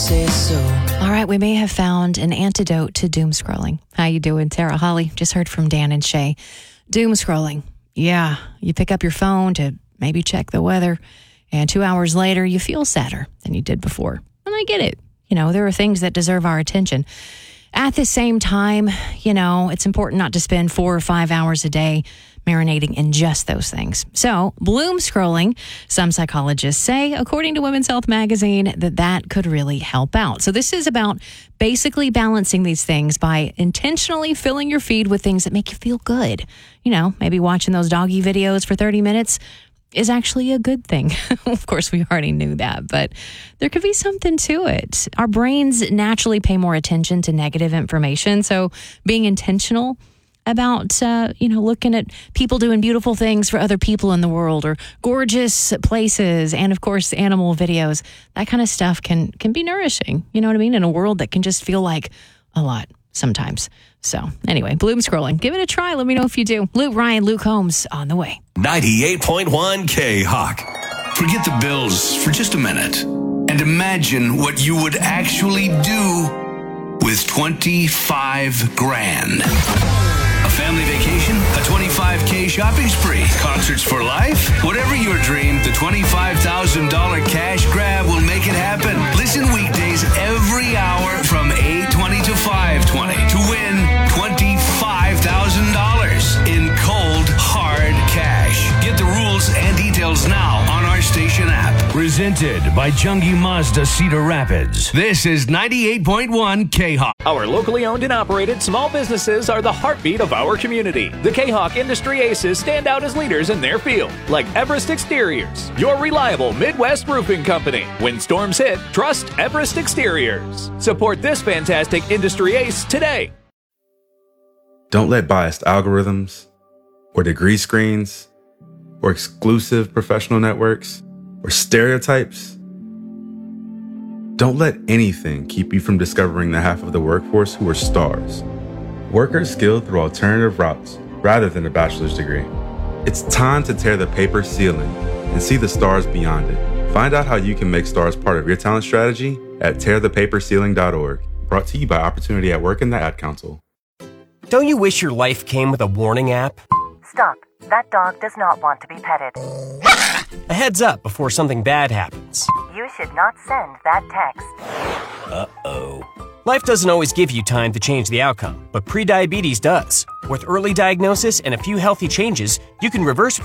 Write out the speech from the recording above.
say so. All right, we may have found an antidote to doom scrolling. How you doing, Tara Holly? Just heard from Dan and Shay. Doom scrolling. Yeah, you pick up your phone to maybe check the weather, and 2 hours later, you feel sadder than you did before. And I get it. You know, there are things that deserve our attention. At the same time, you know, it's important not to spend 4 or 5 hours a day marinating in just those things. So, bloom scrolling, some psychologists say, according to Women's Health magazine, that could really help out. So this is about basically balancing these things by intentionally filling your feed with things that make you feel good. You know, maybe watching those doggy videos for 30 minutes is actually a good thing. Of course, we already knew that, but there could be something to it. Our brains naturally pay more attention to negative information, so being intentional about, looking at people doing beautiful things for other people in the world, or gorgeous places, and of course, animal videos, that kind of stuff can be nourishing, you know what I mean, in a world that can just feel like a lot sometimes. So anyway, bloom scrolling. Give it a try. Let me know if you do. Luke Holmes on the way. 98.1 K-Hawk. Forget the bills for just a minute and imagine what you would actually do with 25 grand. A family vacation, a 25K shopping spree, concerts for life, whatever your dream, the $25,000 cash grab will make it happen. Listen weekdays every hour from 8:20 to 5:20 to win $25,000 in cold, hard cash. Get the rules and details now on our station app. Presented by Jungie Mazda Cedar Rapids. This is 98.1 K-Hawk. Our locally owned and operated small businesses are the heartbeat of our community. The K-Hawk Industry Aces stand out as leaders in their field, like Everest Exteriors, your reliable Midwest roofing company. When storms hit, trust Everest Exteriors. Support this fantastic industry ace today. Don't let biased algorithms, or degree screens, or exclusive professional networks, or stereotypes. Don't let anything keep you from discovering the half of the workforce who are stars. Workers skilled through alternative routes rather than a bachelor's degree. It's time to tear the paper ceiling and see the stars beyond it. Find out how you can make stars part of your talent strategy at tearthepaperceiling.org. Brought to you by Opportunity at Work and the Ad Council. Don't you wish your life came with a warning app? Stop. That dog does not want to be petted. A heads up before something bad happens. You should not send that text. Uh-oh. Life doesn't always give you time to change the outcome, but prediabetes does. With early diagnosis and a few healthy changes, you can reverse